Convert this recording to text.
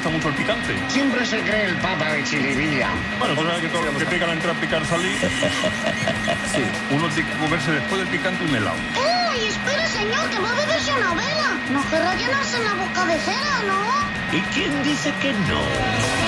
gusta mucho el picante. Siempre se cree el papa de Chirivilla. Bueno, pues que todo lo que pica al entrar, picar salir. Sí, uno tiene que comerse después del picante un helado. ¡Ey, espera, señor, que va a beberse una vela! No querrá llenarse la boca de cera, ¿no? ¿Y quién dice que no?